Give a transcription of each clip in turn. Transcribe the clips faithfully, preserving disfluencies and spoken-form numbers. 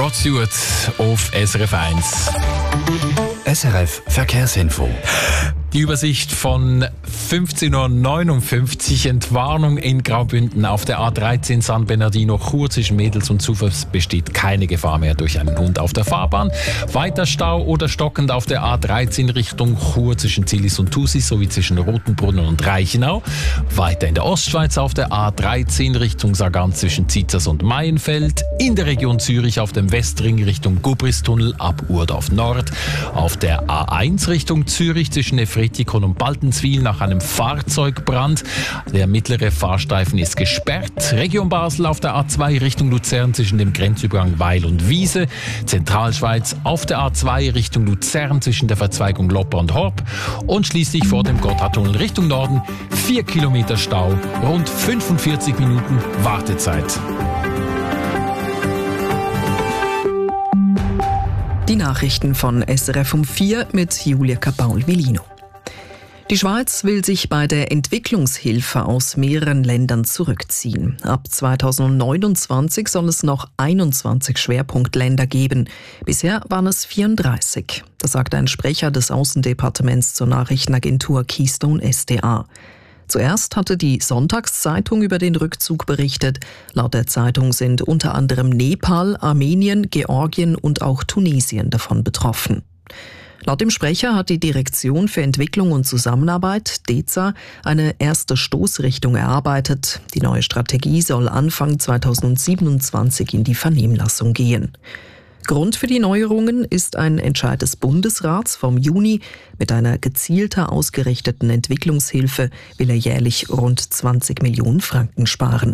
Rod Stewart auf S R F eins. S R F Verkehrsinfo. Die Übersicht von fünfzehn Uhr neunundfünfzig. Entwarnung in Graubünden auf der A dreizehn San Bernardino Chur zwischen Mädels und Zufers besteht keine Gefahr mehr durch einen Hund auf der Fahrbahn. Weiter Stau oder stockend auf der A dreizehn Richtung Chur zwischen Zillis und Thusis sowie zwischen Rotenbrunnen und Reichenau. Weiter in der Ostschweiz auf der A dreizehn Richtung Sargans zwischen Zizers und Maienfeld. In der Region Zürich auf dem Westring Richtung Gubristunnel ab Urdorf Nord. Auf der A eins Richtung Zürich zwischen Efretikon und Baltenswil nach einem Fahrzeugbrand. Der mittlere Fahrstreifen ist gesperrt. Region Basel auf der A zwei Richtung Luzern zwischen dem Grenzübergang Weil und Wiese. Zentralschweiz auf der A zwei Richtung Luzern zwischen der Verzweigung Lopper und Horb. Und schließlich vor dem Gotthardtunnel Richtung Norden vier Kilometer Stau, rund fünfundvierzig Minuten Wartezeit. Die Nachrichten von S R F um vier mit Julia Kapaul-Vilino. Die Schweiz will sich bei der Entwicklungshilfe aus mehreren Ländern zurückziehen. Ab zweitausendneunundzwanzig soll es noch einundzwanzig Schwerpunktländer geben. Bisher waren es vierunddreißig. Das sagt ein Sprecher des Außendepartements zur Nachrichtenagentur Keystone S D A. Zuerst hatte die Sonntagszeitung über den Rückzug berichtet. Laut der Zeitung sind unter anderem Nepal, Armenien, Georgien und auch Tunesien davon betroffen. Laut dem Sprecher hat die Direktion für Entwicklung und Zusammenarbeit, D E Z A, eine erste Stoßrichtung erarbeitet. Die neue Strategie soll Anfang zweitausendsiebenundzwanzig in die Vernehmlassung gehen. Grund für die Neuerungen ist ein Entscheid des Bundesrats vom Juni. Mit einer gezielter ausgerichteten Entwicklungshilfe will er jährlich rund zwanzig Millionen Franken sparen.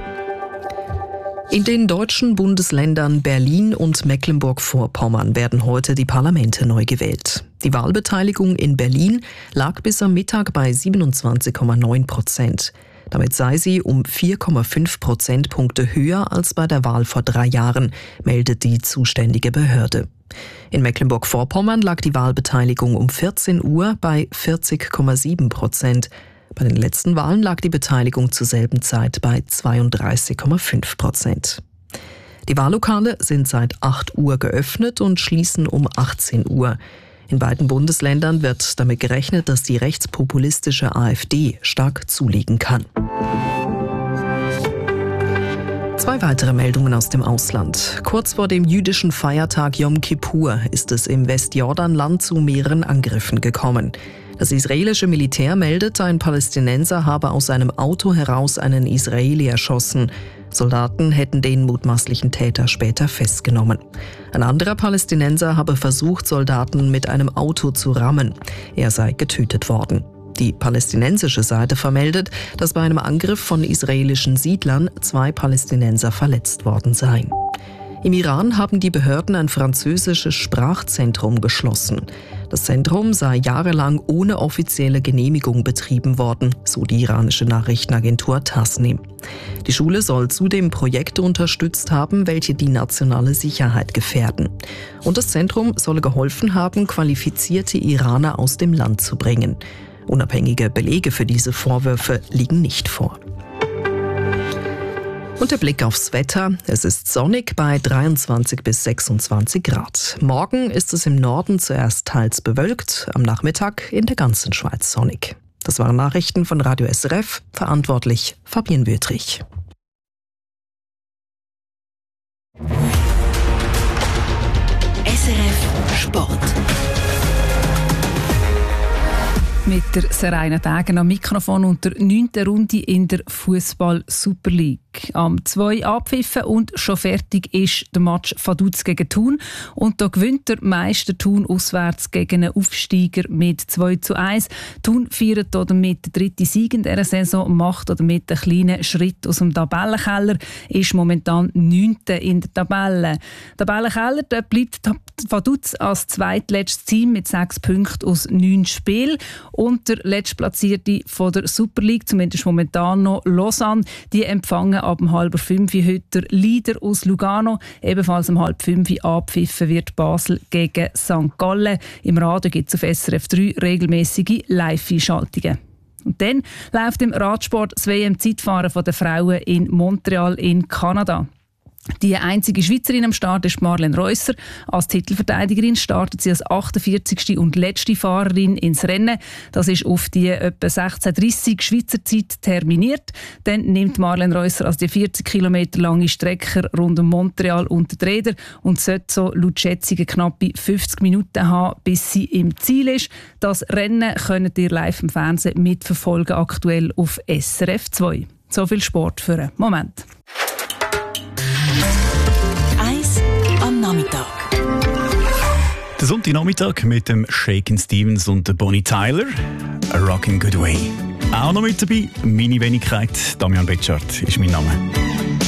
In den deutschen Bundesländern Berlin und Mecklenburg-Vorpommern werden heute die Parlamente neu gewählt. Die Wahlbeteiligung in Berlin lag bis am Mittag bei siebenundzwanzig Komma neun Prozent. Damit sei sie um vier Komma fünf Prozentpunkte höher als bei der Wahl vor drei Jahren, meldet die zuständige Behörde. In Mecklenburg-Vorpommern lag die Wahlbeteiligung um vierzehn Uhr bei vierzig Komma sieben Prozent. Bei den letzten Wahlen lag die Beteiligung zur selben Zeit bei zweiunddreißig Komma fünf Prozent. Die Wahllokale sind seit acht Uhr geöffnet und schließen um achtzehn Uhr. In beiden Bundesländern wird damit gerechnet, dass die rechtspopulistische AfD stark zulegen kann. Zwei weitere Meldungen aus dem Ausland. Kurz vor dem jüdischen Feiertag Yom Kippur ist es im Westjordanland zu mehreren Angriffen gekommen. Das israelische Militär meldet, ein Palästinenser habe aus einem Auto heraus einen Israeli erschossen. Soldaten hätten den mutmaßlichen Täter später festgenommen. Ein anderer Palästinenser habe versucht, Soldaten mit einem Auto zu rammen. Er sei getötet worden. Die palästinensische Seite vermeldet, dass bei einem Angriff von israelischen Siedlern zwei Palästinenser verletzt worden seien. Im Iran haben die Behörden ein französisches Sprachzentrum geschlossen. Das Zentrum sei jahrelang ohne offizielle Genehmigung betrieben worden, so die iranische Nachrichtenagentur Tasnim. Die Schule soll zudem Projekte unterstützt haben, welche die nationale Sicherheit gefährden. Und das Zentrum solle geholfen haben, qualifizierte Iraner aus dem Land zu bringen. Unabhängige Belege für diese Vorwürfe liegen nicht vor. Und der Blick aufs Wetter. Es ist sonnig bei dreiundzwanzig bis sechsundzwanzig Grad. Morgen ist es im Norden zuerst teils bewölkt, am Nachmittag in der ganzen Schweiz sonnig. Das waren Nachrichten von Radio S R F, verantwortlich Fabienne Wüthrich. S R F Sport. Mit der Seraina Dagen am Mikrofon und der neunten Runde in der Fußball Super League. Am zwei abpfiffen und schon fertig ist der Match Vaduz gegen Thun. Und da gewinnt der Meister Thun auswärts gegen einen Aufsteiger mit zwei zu eins. Thun feiert damit den dritten Sieg in dieser Saison, macht damit einen kleinen Schritt aus dem Tabellenkeller, ist momentan neunte in der Tabelle. Tabellenkeller, da bleibt Vaduz als zweitletztes Team mit sechs Punkten aus neun Spielen. Und der letztplatzierte von der Super League, zumindest momentan noch Lausanne, die empfangen ab um halb fünf heute der Leader aus Lugano. Ebenfalls um halb fünf abpfiffen wird Basel gegen Sankt Gallen. Im Radio gibt es auf S R F drei regelmäßige Live-Einschaltungen. Und dann läuft im Radsport das W M-Zeitfahren der Frauen in Montreal in Kanada. Die einzige Schweizerin am Start ist Marlene Reusser. Als Titelverteidigerin startet sie als achtundvierzigste und letzte Fahrerin ins Rennen. Das ist auf die etwa sechzehn Uhr dreissig Schweizer Zeit terminiert. Dann nimmt Marlene Reusser also die vierzig Kilometer lange Strecke rund um Montreal unter die Räder und sollte so laut Schätzungen knappe fünfzig Minuten haben, bis sie im Ziel ist. Das Rennen könnt ihr live im Fernsehen mitverfolgen, aktuell auf S R F zwei. So viel Sport für einen Moment. Eis am Nachmittag. Der Sonntagnachmittag mit dem Shakin' Stevens und der Bonnie Tyler. A Rockin' Good Way. Auch noch mit dabei, meine Wenigkeit. Damian Betschart ist mein Name.